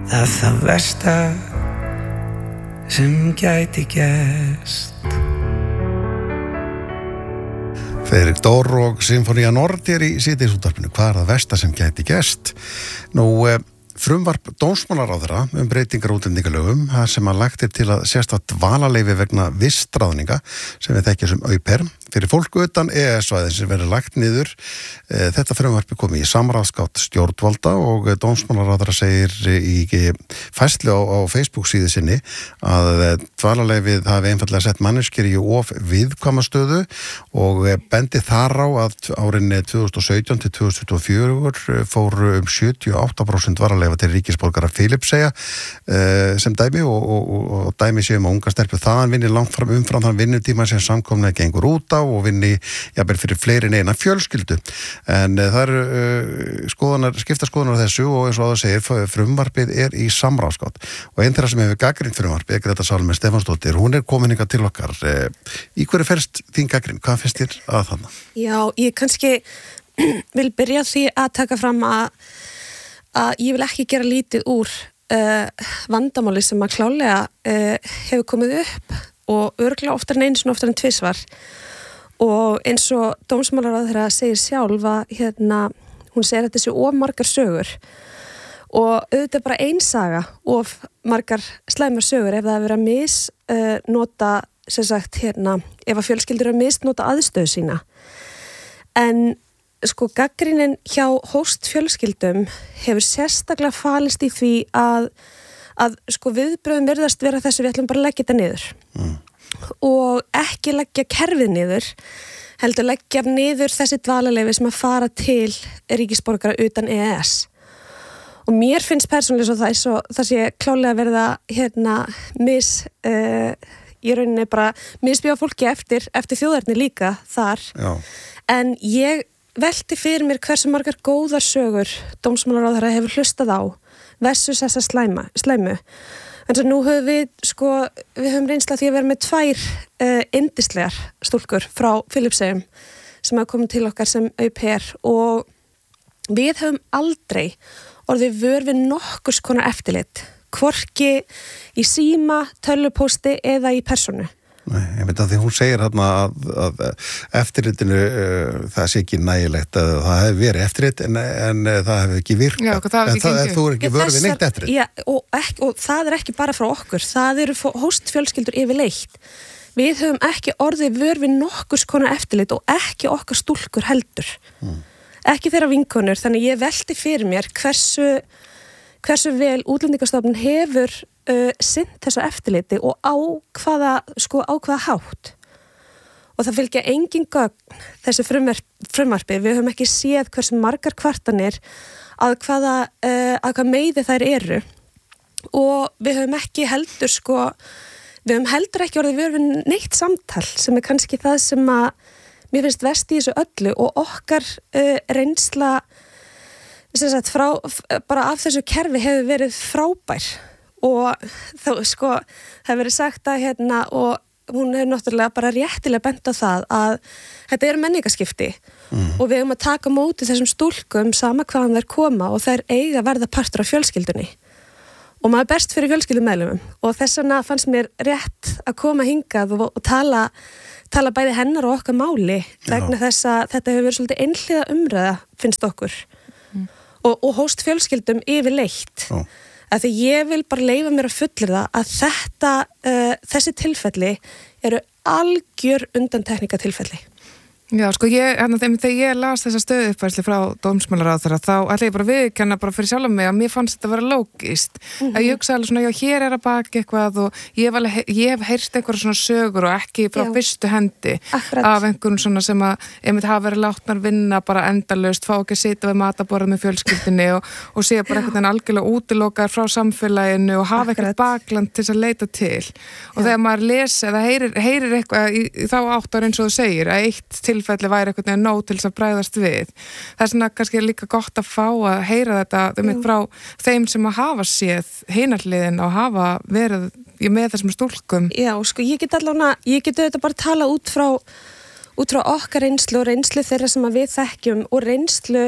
að það versta sem gæti gerst. Friðrik Dór og Sinfónía Nord í síðdegisútvarpinu. Hvað það versta sem gæti gerst? Frumvarp dómsmálaráðherra breytingar útlendingalögum, það sem að lagt til að sérstakt dvalarleyfi vegna vistráðninga sem við þekkjum sem au pair fyrir fólk utan EES-svæðin sem verður lagt niður. Þetta frumvarpi komi í samráðsgátt stjórnvalda og dómsmálaráðherra segir í færslu á Facebook síðu sinni að dvalarleyfið hafi einfallega sett manneskjur í of viðkvæma stöðu og bendi þar á að árin 2017 til 2024 fóru 78% dvalarleyfa til ríkisborgara Filippseyja sem dæmi og dæmi séum að unga stelpu þaðan vinni langt fram umfram þann vinnutíma sem samkomlega gengur út á og vinni jafnvel fyrir fleiri en eina fjölskyldu. En það eru skipta skoðunar á þessu og eins og það segir, frumvarpið í samráðsgátt. Og einn þeirra sem hefur gagnrýnt frumvarpið, Greta Salome Stefánsdóttir, hún komin hingað til okkar. Í hverju felst þín gagnrýni? Hvað finnst þér að þarna? Já, ég kannski vil byrja því að taka fram að ég vil ekki gera lítið úr vandamáli sem að klálega hefur komið upp og örugglega oftar en einu sinni oftar en tvisvar. Og eins og dómsmálaráðherra segir sjálf að hún segir að þessi of margar sögur og auðvitað bara ein saga of margar slæmar sögur ef það hefur verið að misnota sem sagt ef að fjölskyldur að misnota aðstöðu sína. En sko gagnrýnin hjá hóstfjölskyldum hefur sérstaklega falist í því að sko viðbröðum virðast vera þessu við ætlum bara að leggja þetta niður. Og ekki leggja kerfið niður, heldur leggja niður þessi dvalarleyfi sem að fara til ríkisborgara utan EES. Og mér finnst persónulega svo það sé klálega verið að í rauninni bara misbjóða fólki eftir þjóðerni líka þar. Já. En ég velti fyrir mér hversu margar góðar sögur dómsmálaráðherra hefur hlustað á versus þessa slæmu. En svo nú höfum við höfum reynsla því að vera með 2 yndislegar stúlkur frá Filippseyjum sem hafa komið til okkar sem au pair og við höfum aldrei orðið vör við nokkurs konar eftirlit, hvorki í síma, tölvupósti eða í persónu. Nei, ég veit að því hún segir hérna að eftirlitinu það sé ekki nægilegt að það hefur verið eftirlit en það hefur ekki virkað. Já, það hefur ekki gengið. Þú ekki vörð við neitt eftirlit. Já, og það ekki bara frá okkur, það eru hóstfjölskyldur yfirleitt. Við höfum ekki orðið vör við nokkurs konar eftirlit og ekki okkar stúlkur heldur. Ekki þeirra vinkonur, þannig ég velti fyrir mér hversu vel Útlendingastofnun hefur sinnt þessu eftirliti og á hvaða hátt. Og það fylgja engin gögn þessi frumvarpi. Við höfum ekki séð hversu margar kvartanir að hvað meiði þær eru. Og við höfum ekki heldur ekki orðið vör við neitt samtal sem kannski það sem að mér finnst verst í þessu öllu og okkar reynsla bara af þessu kerfi hefur verið frábær og það hefur verið sagt að og hún hefur náttúrulega bara réttilega bent á það að þetta eru menningaskipti og við höfum að taka móti þessum stúlkum sama hvaðan þær koma og þær eiga að verða partur af fjölskyldunni og maður berst fyrir fjölskyldumeðlumum og þess vegna fannst mér rétt að koma hingað og tala bæði hennar og okkar máli vegna þess að þetta hefur verið svolítið einhliða umræða finnst okkur og hóstfjölskyldum yfirleitt að því ég vil bara leyfa mér að fullyrða að þessi tilfelli eru algjör undantekningatilfelli. Já, þegar ég las þessa stöðuppfærslu frá dómsmálaráðherra þá ætla ég bara viðurkenna bara fyrir sjálf mig að mér fannst þetta að vera lógist. Að ég hugsa alveg svona, já, hér að baki eitthvað og ég hef heyrst einhverja svona sögur og ekki frá fyrstu hendi af einhverjum svona sem að einmitt hafa verið látnar vinna bara endalaust, fá ekki að sitja við mataborð með fjölskyldinni og sé bara einhvern veginn algjörlega útilokar frá samfélaginu og hafa eitthvað bakland til að leita til. Og þegar maður les eða heyrir eitthvað í þá áttar eins og þú segir að eitt tilfelli væri einhvern veginn nóg til þess að bregðast við. Það er svona kannski líka gott að fá að heyra þetta frá þeim sem að hafa séð hinarliðin og hafa verið með þessum stúlkum. Já, ég get auðvitað bara tala út frá okkar reynslu og reynslu þeirra sem að við þekkjum og reynslu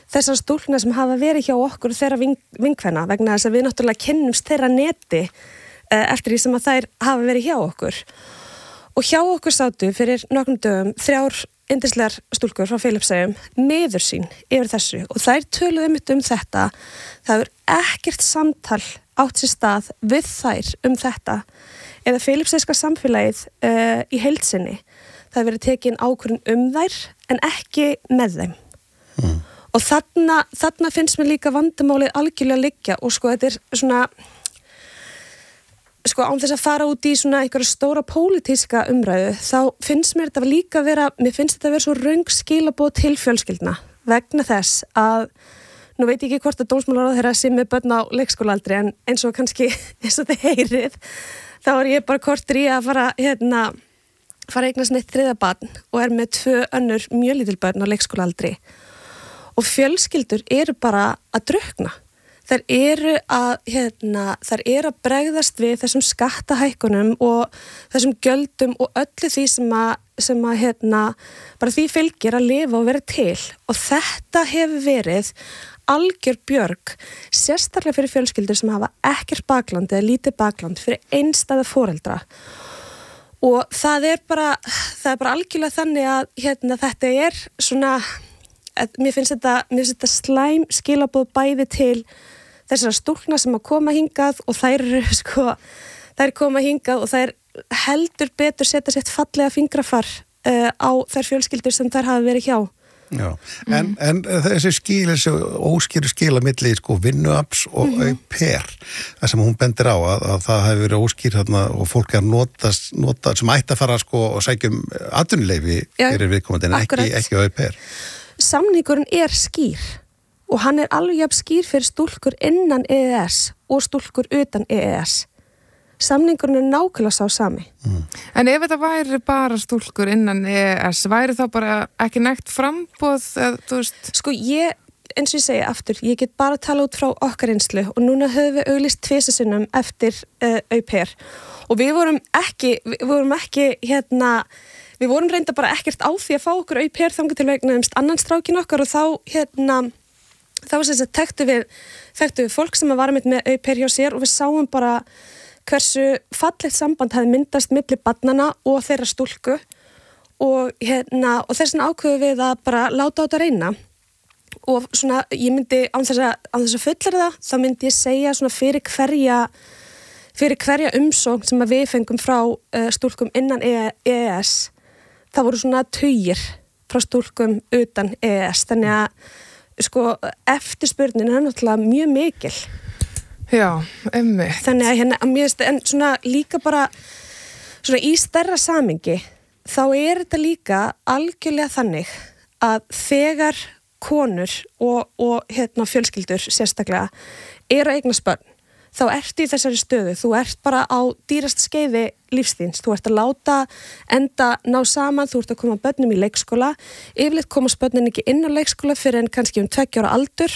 þessar stúlkna sem hafa verið hjá okkur og þeirra vinkvenna vegna þess að við náttúrulega kynnumst þeirra neti eftir því sem að þær hafa verið hjá okkur. Og hjá okkur sátu fyrir nokkrum dögum 3 yndislegar stúlkur frá Filippseyjum miður sín yfir þessu og þær töluðu þetta. Það hefur ekkert samtal átt sér stað við þær þetta eða Filippseyska samfélagið í heild sinni. Það hefur verið tekin ákvörðun þær en ekki með þeim. Og þarna finnst mér líka vandamálið algjörlega liggja og sko þetta svona sko án þess að fara út í svona einhverja stóra pólitíska umræðu þá finnst mér þetta líka mér finnst þetta vera svo röng skilaboð til fjölskyldna vegna þess að nú veit ég ekki hvort að dómsmálaráðherra sé með börn á leikskólaaldri en eins og kannski eins og þið heyrið þá ég bara kortur í að fara að eignast mitt 3. barn og með 2 önnur mjög lítil börn á leikskólaaldri og fjölskyldur eru bara að drukkna. Þær eru að bregðast við þessum skattahækkunum og þessum gjöldum og öllu því sem bara því fylgir að lifa og vera til og þetta hefur verið algjör björg sérstaklega fyrir fjölskyldur sem hafa ekkert bakland eða lítið bakland fyrir einstæða foreldra og það er bara algjörlega þannig að þetta er svona mér finnst þetta slæm skilaboð bæði til þessara stúlkna sem að koma hingað og þær koma hingað og þær heldur betur setja sitt fallega fingrafar á þær fjölskyldur sem þær hafa verið hjá. Já, en þessi óskýru skil að milli vinnuafls og au pair, það sem hún bendir á að það hefur verið óskýr og fólk er nota sem ætti að fara og sækjum atvinnuleyfi fyrir viðkomandi en ekki au pair. Samningurinn er skýr og hann er alveg jafn skýr fyrir stúlkur innan EES og stúlkur utan EES. Samningurinn er nákvæmlega sá sami. En ef þetta væri bara stúlkur innan EES, væri þá bara ekki nægt framboð? Sko eins og ég segi aftur, ég get bara tala út frá okkar reynslu og núna höfum við auglýst 2 sinnum eftir au pair og við vorum reynda bara ekkert á því að fá okkur au pair þangað til vegna annan strákin okkar og þá þekktu við fólk sem var með au pair hjá sér og við sáum bara hversu fallegt samband hefði myndast milli barnanna og þeirra stúlku og þess vegna ákveðum við að bara láta á þetta reyna og svona ég myndi án þess að fullera þá myndi ég segja svona fyrir hverja umsókn sem að við fengum frá stúlkum innan EES það voru svona tugir frá stúlkum utan EES þannig að eftirspurnin er náttúrulega mjög mikil. Já, einmitt. Þannig að mér en svona líka bara svona í stærra samingi þá er þetta líka algjörlega þannig að þegar konur og fjölskyldur sérstaklega eru að eignast börn þá ertu í þessari stöðu, þú ert bara á dýrasta skeiði lífsþíns, þú ert að láta enda ná saman, þú ert að koma börnum í leikskóla, yfirleitt komast börnin ekki inn á leikskóla fyrir en kannski 2 ára aldur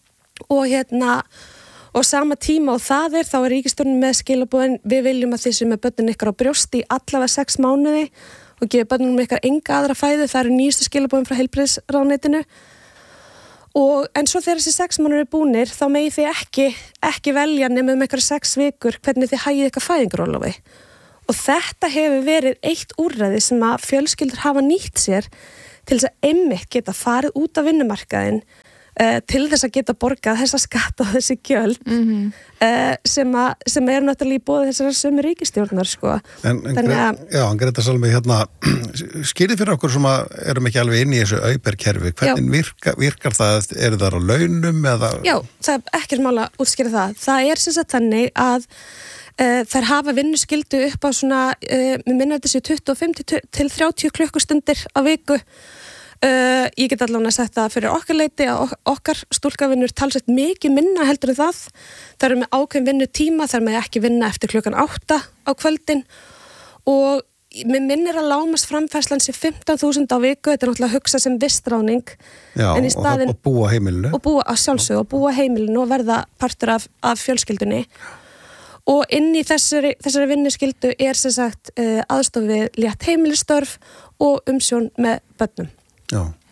og sama tíma og það þá er ríkisstjórnin með skilaboðin, við viljum að þið sem er börnin ykkar á brjósti í allavega 6 mánuði og gefa börnunum ykkar enga aðra fæðu, það eru nýjustu skilaboðin frá heilbrigðisráðuneytinu. En svo þegar þessi 6 mánuðir búnir þá megi þið ekki velja nema einhverja 6 vikur hvernig þið hagið ykkar fæðingarorlofi og þetta hefur verið eitt úrræði sem að fjölskyldur hafa nýtt sér til þess að einmitt geta farið út af vinnumarkaðinn til þess að geta borgað þessa skatta og þessi gjöld sem er náttúrulega í boði þessar sömu ríkisstjórnar En Greta Salmi skýrið fyrir okkur sem erum ekki alveg inn í þessu au pair-kerfi, hvernig virkar það, eru það á launum eða? Já, það er ekkert mál að útskýra það er sem sagt þannig að þær hafa vinnuskyldu upp á svona með minna þessi 25 til 30 klukkustundir á viku. Ég get allavega sagt það fyrir okkar leiti að okkar stúlkavinnur talsett mikið minna heldur en það. Það eru með ákveðin vinnutíma, þar með ekki vinna eftir 8:00 á kvöldin og mér minnir að lágmarks framfærslan sé 15.000 á viku, þetta er náttúrulega að hugsa sem vistráning. Já, en í staðinn, og búa heimilinu. Og búa að sjálfsögðu og búa heimilinu og verða partur af fjölskyldunni. Og inn í þessari vinnuskyldu er sem sagt aðstoð við létt heimilistörf og umsjón með börnum. Já,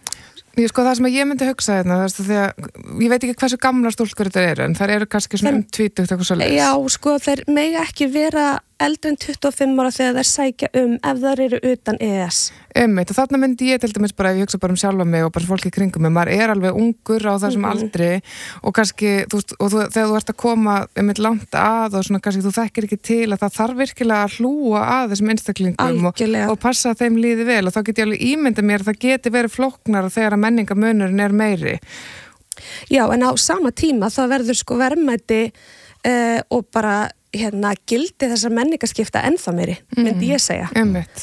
Sko það sem ég myndi hugsa hérna, því að ég veit ekki hversu gamla stúlkur þetta eru, en þær eru kannski svona 20 eitthvað svo leiðis. Já, sko þær mega ekki vera eldri en 25 ára þegar þær sækja ef þær eru utan EES. Og þarna myndi ég til dæmis bara, ef ég hugsa bara sjálfa mig og bara fólki í kringum mig, maður er alveg ungur á þessum aldri og kannski, þegar þú ert að koma langt að og svona kannski þú þekkir ekki til að það þarf virkilega að hlúa að þessum einstaklingum og passa að þeim líði vel og þá get ég alveg ímynda mér að það geti verið flóknar þegar að menningamunurinn er meiri. Já, en á sama tíma þá verður sko verðmæti og bara gildi þessar menningaskipta ennþá meiri, myndi ég segja.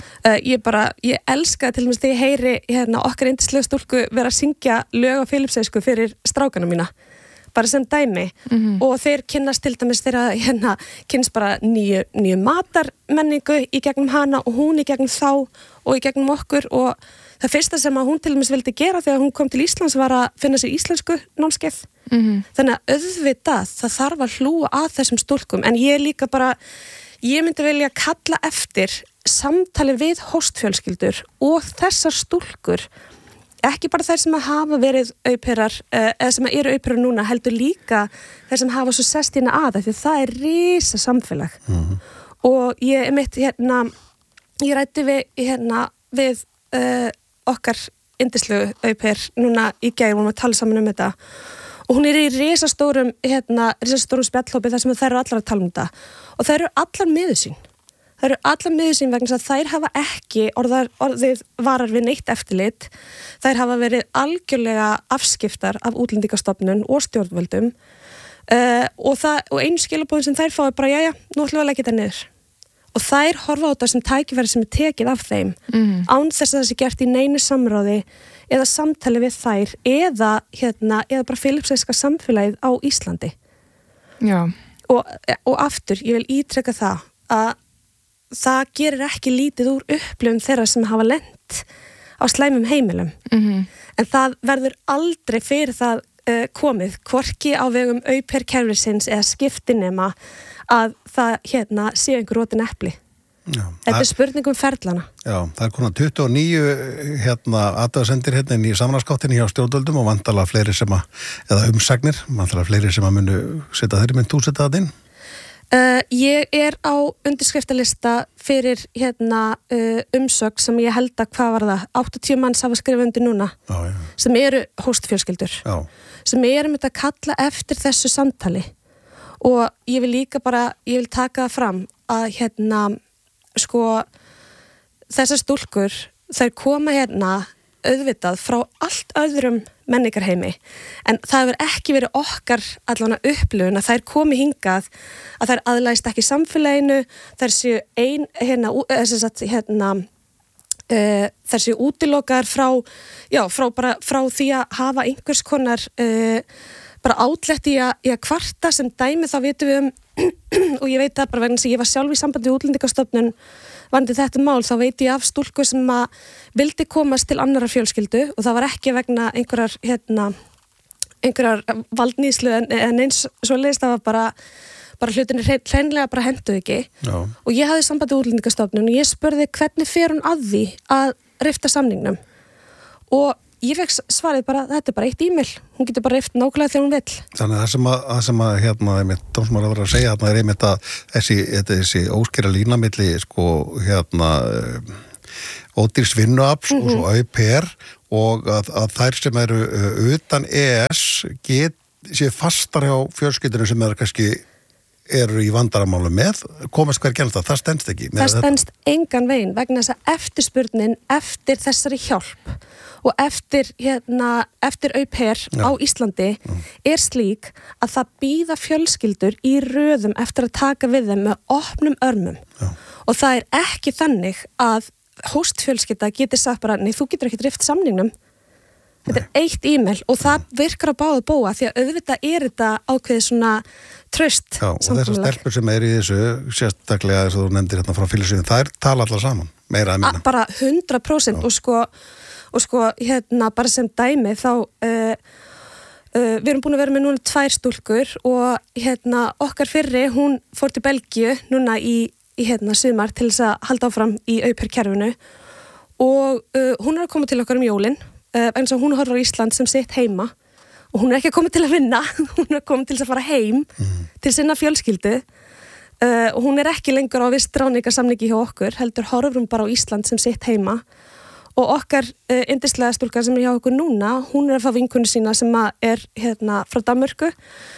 Ég elska til dæmis þegar ég heyri okkar yndislega stúlku vera að syngja lög á Filippseynsku fyrir strákana mína, bara sem dæmi og þeir kynnast til dæmis þeirra kynnast bara nýju matarmenningu í gegnum hana og hún í gegnum þá og í gegnum okkur og það fyrsta sem að hún til dæmis vildi gera þegar hún kom til Íslands var að finna sér íslensku námskeið. Þannig að auðvitað það þarf að hlúa að þessum stúlkum en ég líka bara, ég myndi vilja kalla eftir samtali við hóstfjölskyldur og þessar stúlkur, ekki bara þær sem að hafa verið auperar eða sem eru auperar núna, heldur líka þær sem hafa svo sest hérna að því það er risa samfélag og ég ég ræddi við okkar yndislegu auper núna í gær, vorum að tala saman um þetta og hún er í risastórum spjallhópi þar sem þær eru allar að tala um þetta og þær eru allar miður sín vegna þess að þær hafa ekki orðið varar við neitt eftirlit, þær hafa verið algjörlega afskiptar af Útlendingastofnun og stjórnvöldum og einu skilabóðin sem þær fá er bara jæja, nú ætlum við að leggja þetta niður og þær horfa á þetta sem tækifæri sem er tekið af þeim án þess að það sé gert í neinu samráði eða samtali við þær eða bara Filippseyska samfélagið á Íslandi. Já. Og aftur, ég vil ítreka það að það gerir ekki lítið úr upplifun þeirra sem hafa lent á slæmum heimilum. En það verður aldrei fyrir það komið, hvorki á vegum auper-kerfisins eða skiptinema að það sé einhver rotin epli. Já, þetta er spurningum ferlana. Já, það er konar 29 athugasemdir inn í samráðsgáttinni hjá stjórnvöldum og vantarlega fleiri eða umsagnir, vantarlega fleiri sem að munu setja þeirri mynd þú setja það inn? Ég er á undirskriftalista fyrir umsögn sem ég held að hvað var það 80 manns hafa skrifað undir núna sem eru hóstfjölskyldur sem eru með að kalla eftir þessu samtali og ég vil líka bara ég vil taka það fram að þessar stúlkur þær koma auðvitað frá allt öðrum menningarheimi en það hefur ekki verið okkar allan að upplifun að þær komi hingað að þær aðlægist ekki samfélaginu þær séu þær séu útilokar frá því að hafa einhvers konar bara átlætt í að kvarta sem dæmi þá vitum við og ég veit það bara vegna sem ég var sjálf í sambandi við Útlendingastofnun vandi þetta mál, þá veit ég af stúlku sem að vildi komast til annarra fjölskyldu og það var ekki vegna einhverjar valdníslu en eins svo leiðist það var bara hlutinni hreinlega bara hentuð ekki og ég hafði sambandi við Útlendingastofnun og ég spurði hvernig fer hún að því að rifta samningnum og ég fekk svarið bara, þetta er bara eitt e-mail hún getur bara rift nákvæmlega þegar hún vill. Þannig að það sem dómsmálaráðherra að segja er einmitt að þessi óskera lína milli ódýrs vinnuafls og svo au-pair og að þær sem eru utan EES sé fastar hjá fjölskyldunum sem kannski eru í vandaramálu með, komast hver genast það stendst ekki. Það stendst engan veginn vegna þess að eftirspurnin eftir þessari hjálp og eftir au-pair á Íslandi er slík að það bíða fjölskyldur í röðum eftir að taka við þeim með opnum örmum og það er ekki þannig að hóstfjölskylda getur sagt bara, nei þú getur ekki rift samningnum þetta er eitt e-mail og það virkar á báða bóa því að auðvitað er þetta ákveðið svona traust og þessar stelpur sem eru í þessu sérstaklega þess að þú nefndir frá Filippseyjum þær tala allar saman, meira að minna bara 100% og bara sem dæmi þá við erum búin að vera með núna 2 stúlkur og okkar fyrri, hún fór til Belgíu núna í sumar til þess að halda áfram í au-pair-kerfinu og hún er að koma til okkar jólin eins og hún horfir á Ísland sem sitt heima og hún ekki að koma til að vinna, hún komin til að fara heim til sinna fjölskyldu og hún ekki lengur á vist ráðningarsamningi hjá okkur, heldur horfir hún bara á Ísland sem sitt heima og okkar yndislega stúlka sem hjá okkur núna, hún að fá vinkonu sína sem hérna frá Danmörku,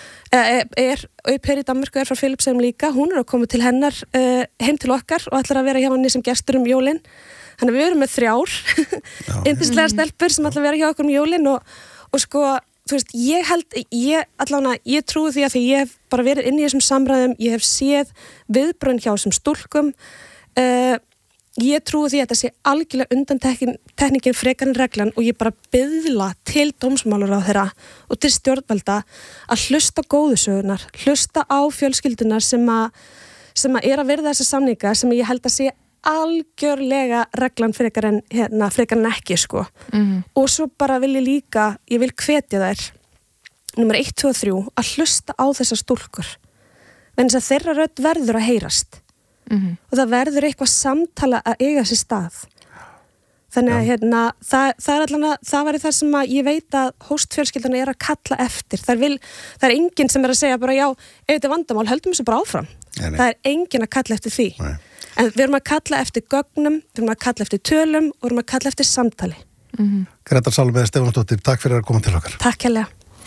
í Danmörku, frá Filipsheim líka, hún að koma til hennar heim til okkar og ætlar að vera hjá henni sem gestur jólin. Þannig við erum með 3 yndislega stelpur sem ætlar að vera hjá okkur jólin og sko, þú veist, ég trúi því að því ég hef bara verið inn í þessum samræðum, ég hef séð viðbrögð hjá þessum stúlkum, ég trúi því að þetta sé algjörlega undantekningin frekar en reglan og ég bara biðla til dómsmálaráðherra og til stjórnvalda að hlusta góðusögunar, hlusta á fjölskyldunar sem að virða þessa samninga sem ég held að sé algjörlega reglan frekar en ekki sko. Og svo bara vil ég vil hvetja þær númer 1, 2 og 3 að hlusta á þessar stúlkur en þess að þeirra rödd verður að heyrast og það verður eitthvað samtala að eiga sér stað þannig að það væri það sem að ég veit að hóstfjölskyldan að kalla eftir það enginn sem að segja bara já, ef þetta vandamál, höldum þessu bara áfram það enginn að kalla eftir því en við erum að kalla eftir gögnum, við erum að kalla eftir tölum og við erum að kalla eftir samtali. Grétar Salome Stefánsdóttir, takk fyrir að koma til okkar. Takk hérlega.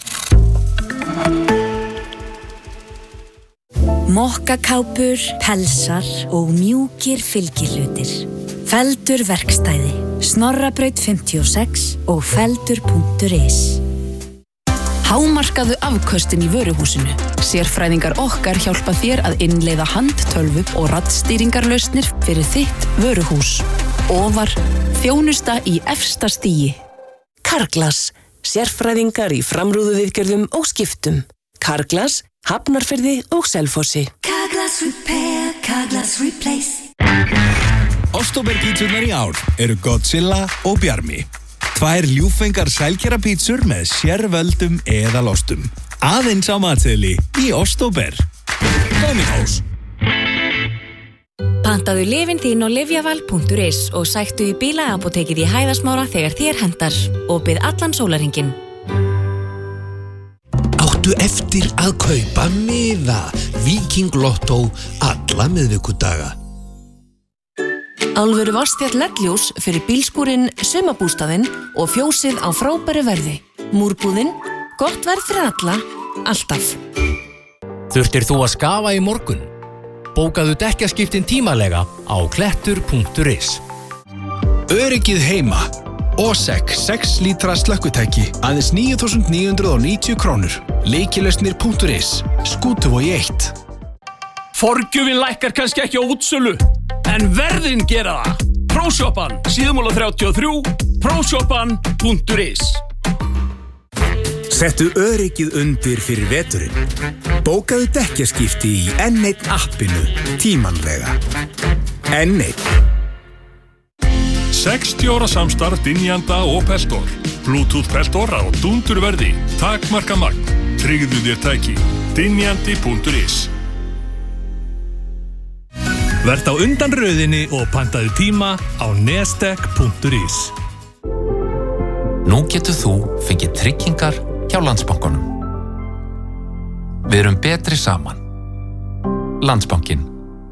Mokkakápur, pelsar og mjúkir fylgihlutir. Feldur verkstæði, Snorrabraut 56 og feldur.is. Hámarkaðu afköstin í vöruhúsinu. Sérfræðingar okkar hjálpa þér að innleiða handtölvu og raddstýringarlausnir fyrir þitt vöruhús. Ofar, þjónusta í efsta stigi. Carglass, sérfræðingar í framrúðuviðgerðum og skiptum. Carglass, Hafnarfirði og Selfossi. Carglass Repair, Carglass Replace. Oktoberpítsurnar í ár eru Godzilla og Bjarmi. 2 ljúffengar sælgera pítsur með sérvöldum eðalostum. Aðeins á matseðli í Oktober. Domino's. Pantaðu lyfin þín á lyfjaval.is og sæktu í bílaapotekið í Hæðasmára þegar þér hentar og bið allan sólarhringinn. Áttu eftir að kaupa miða Víking Lottó alla miðvikudaga. Alvöru Vatnsfjall LED-ljós fyrir bílskúrinn, sumarbústaðinn og fjósið á frábæru verði. Múrbúðinn, gott verð fyrir alla, alltaf. Þurftir þú að skafa í morgun? Bókaðu dekkjaskiptin tímalega á klettur.is. Öryggið heima. OSEC 6 lítra slökkutæki, aðeins 9.990 krónur. Leikilösnir.is. Skútuvogi 1. Forgjöfin lækkar kannski ekki á útsölu, en verðin gera það. Próshoppan, Síðumúla 33, próshoppan.is. Settu öryggið undir fyrir veturinn. Bókaðu dekkjaskipti í N1 appinu tímanlega. N1. 60 ára samstarf Dynjanda og Peltor. Bluetooth Peltor á dúndurverði. Takmarka magn. Tryggðu þér tæki. Dynjandi.is. Verð á undan röðinni og pantaðu tíma á nestek.is. Nú getur þú fengið tryggingar hjá Landsbankanum. Við erum betri saman. Landsbankinn.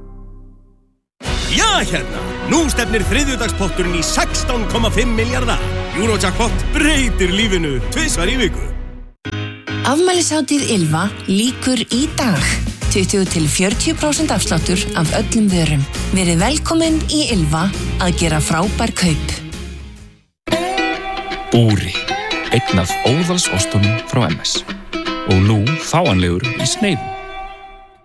Já, hérna! Nú stefnir þriðjudagspotturinn í 16,5 milljarða. Eurojackpot breytir lífinu 2 í viku. Afmælishátíð Ylva lýkur í dag. 20-40% afsláttur af öllum vörum. Verið velkomin í Ylva að gera frábær kaup. Búri, einn af óðalsostunum frá MS. Og nú fáanlegur í sneiðum.